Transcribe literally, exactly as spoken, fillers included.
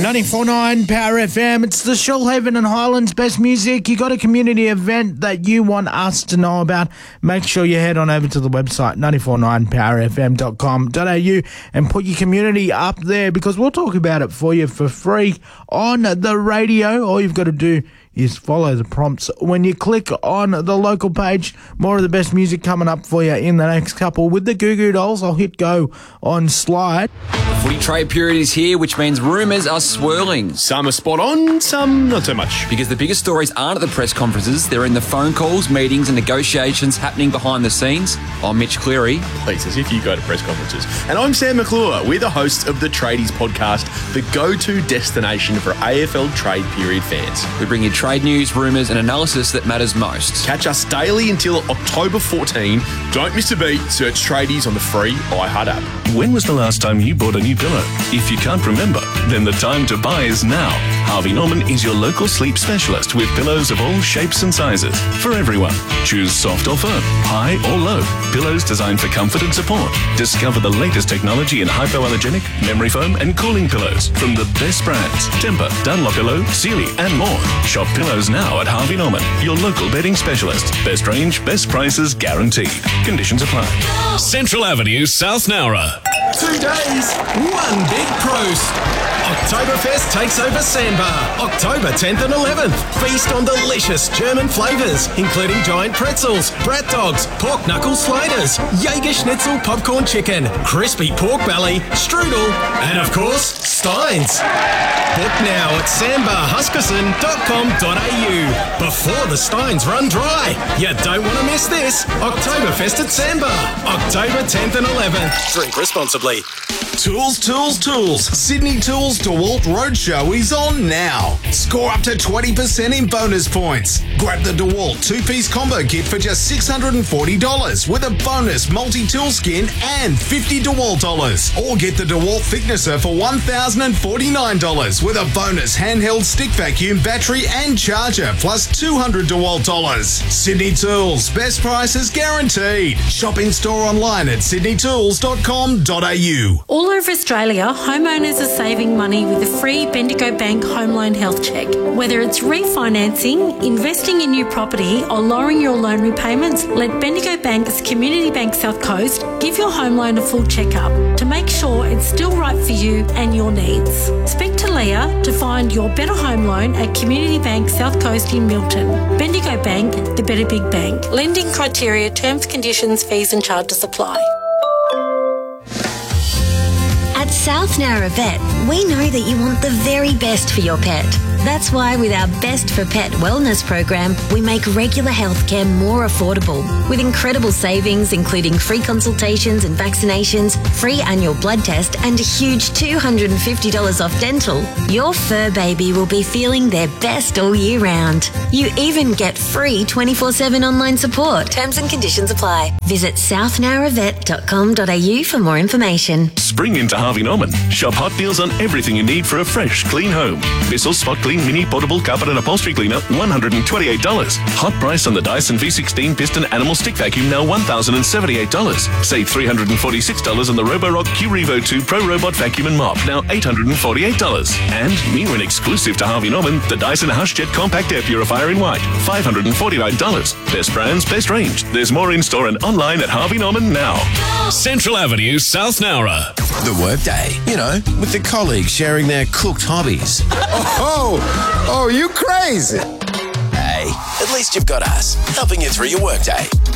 ninety-four point nine Power F M. It's the Shoalhaven and Highlands Best Music. You got a community event that you want us to know about? Make sure you head on over to the website nine four nine power f m dot com dot a u and put your community up there, because we'll talk about it for you for free on the radio. All you've got to do is follow the prompts when you click on the local page. More of the best music coming up for you in the next couple. With the Goo Goo Dolls, I'll hit go on Slide. The footy trade period is here, which means rumours are swirling. Some are spot on, some not so much. Because the biggest stories aren't at the press conferences, they're in the phone calls, meetings and negotiations happening behind the scenes. I'm Mitch Cleary. Please, as if you go to press conferences. And I'm Sam McClure. We're the hosts of the Tradies podcast, the go-to destination for A F L trade period fans. We bring you trade news, rumours and analysis that matters most. Catch us daily until October fourteenth. Don't miss a beat. Search Tradies on the free iHeart app. When was the last time you bought a new pillow? If you can't remember, then the time to buy is now. Harvey Norman is your local sleep specialist with pillows of all shapes and sizes for everyone. Choose soft or firm, high or low. Pillows designed for comfort and support. Discover the latest technology in hypoallergenic, memory foam and cooling pillows from the best brands. Tempur, Dunlopillow, Sealy and more. Shop pillows now at Harvey Norman, your local bedding specialist. Best range, best prices guaranteed. Conditions apply. Central Avenue, South Nowra. Two days, one big prost. Oktoberfest takes over Sandbar, October tenth and eleventh. Feast on delicious German flavours, including giant pretzels, brat dogs, pork knuckle sliders, Jaeger Schnitzel popcorn chicken, crispy pork belly, strudel, and of course, Steins. Book now at sandbar huskisson dot com dot a u before the Steins run dry. You don't want to miss this. Oktoberfest at Sandbar, October tenth and eleventh. Drink responsibly. Tools, tools, tools. Sydney Tools DeWalt Roadshow is on now. Score up to twenty percent in bonus points. Grab the DeWalt two-piece combo kit for just six hundred forty dollars with a bonus multi-tool skin and fifty DeWalt dollars. Or get the DeWalt thicknesser for one thousand forty-nine dollars with a bonus handheld stick vacuum, battery and charger plus two hundred DeWalt dollars. Sydney Tools, best prices guaranteed. Shop in store online at sydney tools dot com dot a u. All over Australia, homeowners are saving money with a free Bendigo Bank Home Loan Health Check. Whether it's refinancing, investing in new property or lowering your loan repayments, let Bendigo Bank's Community Bank South Coast give your home loan a full checkup to make sure it's still right for you and your needs. Speak to Leah to find your better home loan at Community Bank South Coast in Milton. Bendigo Bank, the better big bank. Lending criteria, terms, conditions, fees and charges apply. At South Nowra Vet, we know that you want the very best for your pet. That's why with our Best for Pet wellness program, we make regular healthcare more affordable with incredible savings, including free consultations and vaccinations, free annual blood test and a huge two hundred fifty dollars off dental. Your fur baby will be feeling their best all year round. You even get free twenty-four seven online support. Terms and conditions apply. Visit south nowra vet dot com dot a u for more information. Spring into Harvey Norman. Shop hot deals on everything you need for a fresh, clean home. Bissell Spot Clean Mini Portable Carpet and Upholstery Cleaner, one hundred twenty-eight dollars. Hot price on the Dyson V sixteen Piston Animal Stick Vacuum, now one thousand seventy-eight dollars. Save three hundred forty-six dollars on the Roborock Q Revo two Pro Robot Vacuum and Mop, now eight hundred forty-eight dollars. And new and exclusive to Harvey Norman, the Dyson HushJet Compact Air Purifier in white, five hundred forty-nine dollars. Best brands, best range. There's more in store and online at Harvey Norman now. Central Avenue, South Nowra. The workday, you know, with the colleagues sharing their cooked hobbies. Oh, oh, you crazy. Hey, at least you've got us, helping you through your workday.